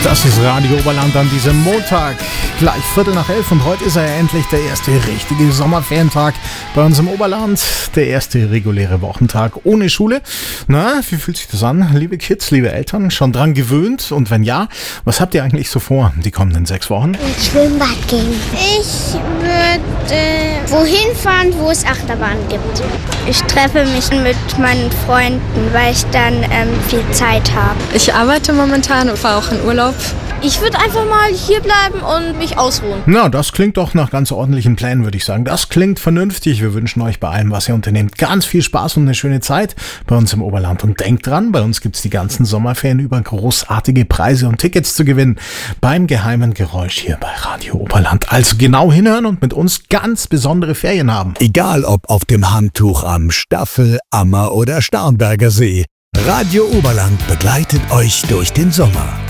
Das ist Radio Oberland an diesem Montag, gleich 11:15 und heute ist er ja endlich der erste richtige Sommerferientag bei uns im Oberland, der erste reguläre Wochentag ohne Schule. Na, wie fühlt sich das an, liebe Kids, liebe Eltern, schon dran gewöhnt? Und wenn ja, was habt ihr eigentlich so vor die kommenden 6 Wochen? Ins Schwimmbad gehen. Ich würde wohin fahren, wo es Achterbahn gibt. Ich treffe mich mit meinen Freunden, weil ich dann viel Zeit habe. Ich arbeite momentan und fahre auch in Urlaub. Ich würde einfach mal hier bleiben und mich ausruhen. Na, das klingt doch nach ganz ordentlichen Plänen, würde ich sagen. Das klingt vernünftig. Wir wünschen euch bei allem, was ihr unternehmt, ganz viel Spaß und eine schöne Zeit bei uns im Oberland. Und denkt dran, bei uns gibt's die ganzen Sommerferien über großartige Preise und Tickets zu gewinnen beim geheimen Geräusch hier bei Radio Oberland. Also genau hinhören und mit uns ganz besondere Ferien haben. Egal ob auf dem Handtuch am Staffel, Ammer oder Starnberger See. Radio Oberland begleitet euch durch den Sommer.